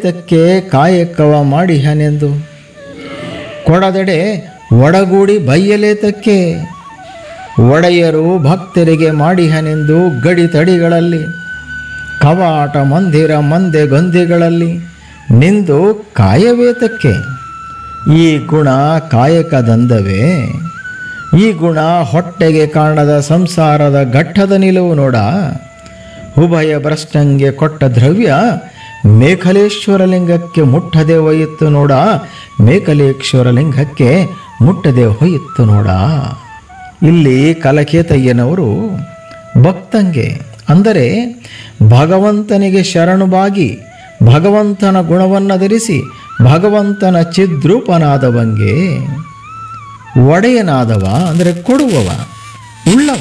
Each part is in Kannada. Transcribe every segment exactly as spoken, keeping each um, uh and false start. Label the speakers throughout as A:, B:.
A: ಕೇಳಿತಕ್ಕೆ ಕಾಯಕವ ಮಾಡಿಹನೆಂದು ಕೊಡದೆಡೆ ಒಡಗೂಡಿ ಬೈಯಲೇತಕ್ಕೆ ಒಡೆಯರು ಭಕ್ತರಿಗೆ ಮಾಡಿಹನೆಂದು ಗಡಿ ತಡಿಗಳಲ್ಲಿ ಕವಾಟ ಮಂದಿರ ಮಂದೆ ಗೊಂದಿಗಳಲ್ಲಿ ನಿಂದು ಕಾಯವೇತಕ್ಕೆ. ಈ ಗುಣ ಕಾಯಕದಂದವೇ, ಈ ಗುಣ ಹೊಟ್ಟೆಗೆ ಕಾಣದ ಸಂಸಾರದ ಘಟ್ಟದ ನಿಲುವು ನೋಡ. ಉಭಯ ಭ್ರಷ್ಟಂಗೆ ಕೊಟ್ಟ ದ್ರವ್ಯ ಮೇಖಲೇಶ್ವರ ಲಿಂಗಕ್ಕೆ ಮುಟ್ಟದೆ ಹೋಯಿತು ನೋಡ. ಮೇಖಲೇಶ್ವರ ಲಿಂಗಕ್ಕೆ ಮುಟ್ಟದೆ ಹೋಯಿತು ನೋಡ. ಇಲ್ಲಿ ಕಲಕೇತಯ್ಯನವರು ಭಕ್ತಂಗೆ ಅಂದರೆ ಭಗವಂತನಿಗೆ ಶರಣುಬಾಗಿ ಭಗವಂತನ ಗುಣವನ್ನು ಧರಿಸಿ ಭಗವಂತನ ಚಿದ್ರೂಪನಾದವಂಗೆ ಒಡೆಯನಾದವ ಅಂದರೆ ಕೊಡುವವ, ಉಳ್ಳವ.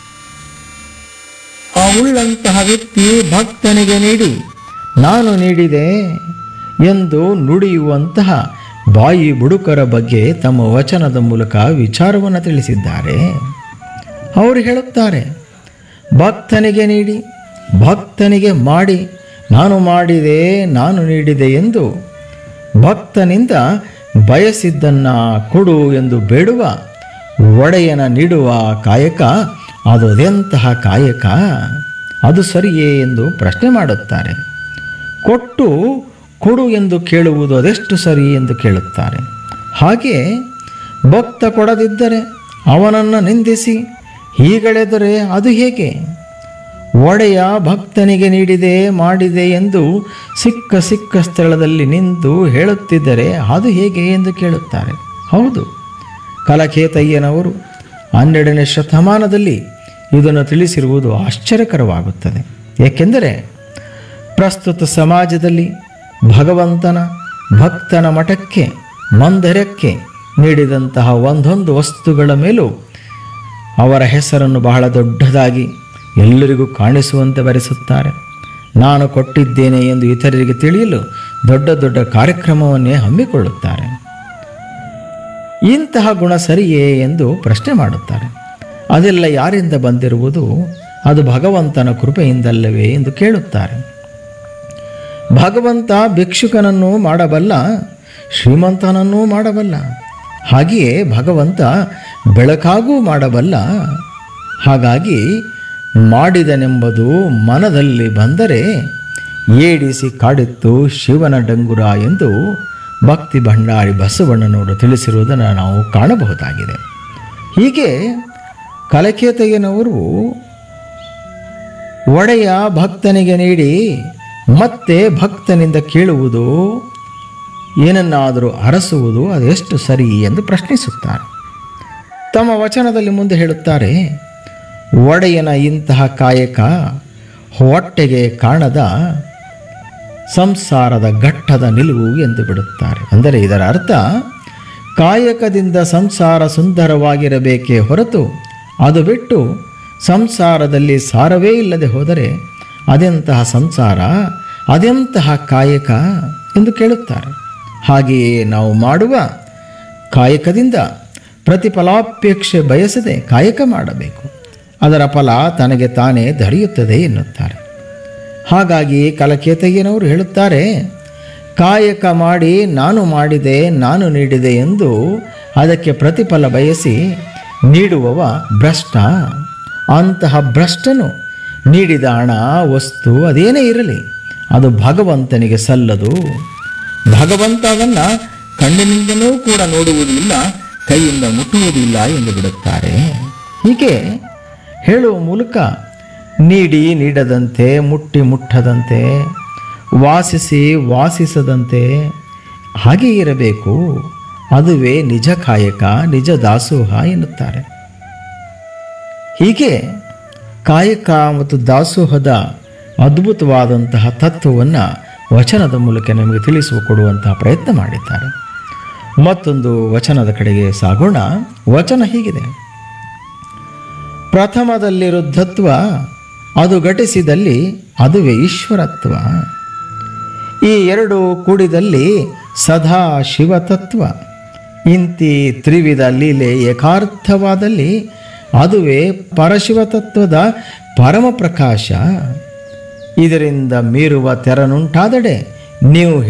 A: ಆ ಉಳ್ಳಂತಹ ವ್ಯಕ್ತಿ ಭಕ್ತನಿಗೆ ನೀಡಿ ನಾನು ನೀಡಿದೆ ಎಂದು ನುಡಿಯುವಂತಹ ಬಾಯಿ ಬುಡುಕರ ಬಗ್ಗೆ ತಮ್ಮ ವಚನದ ಮೂಲಕ ವಿಚಾರವನ್ನು ತಿಳಿಸಿದ್ದಾರೆ. ಅವರು ಹೇಳುತ್ತಾರೆ, ಭಕ್ತನಿಗೆ ನೀಡಿ ಭಕ್ತನಿಗೆ ಮಾಡಿ ನಾನು ಮಾಡಿದೆ ನಾನು ನೀಡಿದೆ ಎಂದು ಭಕ್ತನಿಂದ ಬಯಸಿದ್ದನ್ನು ಕೊಡು ಎಂದು ಬೇಡುವ ಒಡೆಯನ ನೀಡುವ ಕಾಯಕ ಅದು ಅದೆಂತಹ ಕಾಯಕ, ಅದು ಸರಿಯೇ ಎಂದು ಪ್ರಶ್ನೆ ಮಾಡುತ್ತಾರೆ. ಕೊಟ್ಟು ಕೊಡು ಎಂದು ಕೇಳುವುದು ಅದೆಷ್ಟು ಸರಿ ಎಂದು ಕೇಳುತ್ತಾರೆ. ಹಾಗೆ ಭಕ್ತ ಕೊಡದಿದ್ದರೆ ಅವನನ್ನು ನಿಂದಿಸಿ ಹೀಗಳೆದರೆ ಅದು ಹೇಗೆ? ಒಡೆಯ ಭಕ್ತನಿಗೆ ನೀಡಿದೆ ಮಾಡಿದೆ ಎಂದು ಸಿಕ್ಕ ಸಿಕ್ಕ ಸ್ಥಳದಲ್ಲಿ ನಿಂತು ಹೇಳುತ್ತಿದ್ದರೆ ಅದು ಹೇಗೆ ಎಂದು ಕೇಳುತ್ತಾರೆ. ಹೌದು, ಕಲಕೇತಯ್ಯನವರು ಹನ್ನೆರಡನೇ ಶತಮಾನದಲ್ಲಿ ಇದನ್ನು ತಿಳಿಸಿರುವುದು ಆಶ್ಚರ್ಯಕರವಾಗುತ್ತದೆ. ಏಕೆಂದರೆ ಪ್ರಸ್ತುತ ಸಮಾಜದಲ್ಲಿ ಭಗವಂತನ ಭಕ್ತನ ಮಠಕ್ಕೆ ಮಂದಿರಕ್ಕೆ ನೀಡಿದಂತಹ ಒಂದೊಂದು ವಸ್ತುಗಳ ಮೇಲೂ ಅವರ ಹೆಸರನ್ನು ಬಹಳ ದೊಡ್ಡದಾಗಿ ಎಲ್ಲರಿಗೂ ಕಾಣಿಸುವಂತೆ ಬರೆಸುತ್ತಾರೆ. ನಾನು ಕೊಟ್ಟಿದ್ದೇನೆ ಎಂದು ಇತರರಿಗೆ ತಿಳಿಯಲು ದೊಡ್ಡ ದೊಡ್ಡ ಕಾರ್ಯಕ್ರಮವನ್ನೇ ಹಮ್ಮಿಕೊಳ್ಳುತ್ತಾರೆ. ಇಂತಹ ಗುಣ ಸರಿಯೇ ಎಂದು ಪ್ರಶ್ನೆ ಮಾಡುತ್ತಾರೆ. ಅದೆಲ್ಲ ಯಾರಿಂದ ಬಂದಿರುವುದು? ಅದು ಭಗವಂತನ ಕೃಪೆಯಿಂದಲ್ಲವೇ ಎಂದು ಕೇಳುತ್ತಾರೆ. ಭಗವಂತ ಭಿಕ್ಷುಕನನ್ನು ಮಾಡಬಲ್ಲ, ಶ್ರೀಮಂತನನ್ನೂ ಮಾಡಬಲ್ಲ. ಹಾಗೆಯೇ ಭಗವಂತ ಬೆಳಕಾಗೂ ಮಾಡಬಲ್ಲ. ಹಾಗಾಗಿ ಮಾಡಿದನೆಂಬುದು ಮನದಲ್ಲಿ ಬಂದರೆ ಏಡಿಸಿ ಕಾಡಿತ್ತು ಶಿವನ ಡಂಗುರ ಎಂದು ಭಕ್ತಿ ಭಂಡಾರಿ ಬಸವಣ್ಣನವರು ತಿಳಿಸಿರುವುದನ್ನು ನಾವು ಕಾಣಬಹುದಾಗಿದೆ. ಹೀಗೆ ಕಲಕೇತಯ್ಯನವರು ಒಡೆಯ ಭಕ್ತನಿಗೆ ನೀಡಿ ಮತ್ತೆ ಭಕ್ತನಿಂದ ಕೇಳುವುದು, ಏನನ್ನಾದರೂ ಅರಸುವುದು ಅದೆಷ್ಟು ಸರಿ ಎಂದು ಪ್ರಶ್ನಿಸುತ್ತಾರೆ. ತಮ್ಮ ವಚನದಲ್ಲಿ ಮುಂದೆ ಹೇಳುತ್ತಾರೆ, ಒಡೆಯನ ಇಂತಹ ಕಾಯಕ ಹೊಟ್ಟೆಗೆ ಕಾಣದ ಸಂಸಾರದ ಘಟ್ಟದ ನಿಲುವು ಎಂದು ಬಿಡುತ್ತಾರೆ. ಅಂದರೆ ಇದರ ಅರ್ಥ ಕಾಯಕದಿಂದ ಸಂಸಾರ ಸುಂದರವಾಗಿರಬೇಕೇ ಹೊರತು ಅದು ಬಿಟ್ಟು ಸಂಸಾರದಲ್ಲಿ ಸಾರವೇ ಇಲ್ಲದೆ ಹೋದರೆ ಅದೆಂತಹ ಸಂಸಾರ, ಅದೆಂತಹ ಕಾಯಕ ಎಂದು ಕೇಳುತ್ತಾರೆ. ಹಾಗೆಯೇ ನಾವು ಮಾಡುವ ಕಾಯಕದಿಂದ ಪ್ರತಿಫಲಾಪೇಕ್ಷೆ ಬಯಸದೆ ಕಾಯಕ ಮಾಡಬೇಕು. ಅದರ ಫಲ ತನಗೆ ತಾನೇ ದೊರೆಯುತ್ತದೆ ಎನ್ನುತ್ತಾರೆ. ಹಾಗಾಗಿ ಕಲಕೇತಯ್ಯನವರು ಹೇಳುತ್ತಾರೆ, ಕಾಯಕ ಮಾಡಿ ನಾನು ಮಾಡಿದೆ ನಾನು ನೀಡಿದೆ ಎಂದು ಅದಕ್ಕೆ ಪ್ರತಿಫಲ ಬಯಸಿ ನೀಡುವವ ಭ್ರಷ್ಟ. ಅಂತಹ ಭ್ರಷ್ಟನು ನೀಡಿದ ಹಣ ವಸ್ತು ಅದೇನೇ ಇರಲಿ ಅದು ಭಗವಂತನಿಗೆ ಸಲ್ಲದು. ಭಗವಂತ ಅದನ್ನು ಕಣ್ಣಿನಿಂದಲೂ ಕೂಡ ನೋಡುವುದಿಲ್ಲ, ಕೈಯಿಂದ ಮುಟ್ಟುವುದಿಲ್ಲ ಎಂದು ಬಿಡುತ್ತಾರೆ. ಹೀಗೆ ಹೇಳುವ ಮೂಲಕ ನೀಡಿ ನೀಡದಂತೆ, ಮುಟ್ಟಿ ಮುಟ್ಟದಂತೆ, ವಾಸಿಸಿ ವಾಸಿಸದಂತೆ ಹಾಗೆ ಇರಬೇಕು. ಅದುವೇ ನಿಜ ಕಾಯಕ, ನಿಜ ದಾಸೋಹ ಎನ್ನುತ್ತಾರೆ. ಹೀಗೆ ಕಾಯಕ ಮತ್ತು ದಾಸೋಹದ ಅದ್ಭುತವಾದಂತಹ ತತ್ವವನ್ನು ವಚನದ ಮೂಲಕ ನಮಗೆ ತಿಳಿಸುವ ಕೊಡುವಂತಹ ಪ್ರಯತ್ನ ಮಾಡಿದ್ದಾರೆ. ಮತ್ತೊಂದು ವಚನದ ಕಡೆಗೆ ಸಾಗೋಣ. ವಚನ ಹೀಗಿದೆ: ಪ್ರಥಮದಲ್ಲಿರುದ್ಧತ್ವ ಅದು ಘಟಿಸಿದಲ್ಲಿ ಅದುವೇ ಈಶ್ವರತ್ವ. ಈ ಎರಡು ಕೂಡಿದಲ್ಲಿ ಸದಾ ಶಿವತತ್ವ. ಇಂತಿ ತ್ರಿವಿಧ ಲೀಲೆ ಏಕಾರ್ಥವಾದಲ್ಲಿ ಅದುವೇ ಪರಶಿವತತ್ವದ ಪರಮ ಪ್ರಕಾಶ. ಇದರಿಂದ ಮೀರುವ ತೆರನುಂಟಾದಡೆ ನೀವು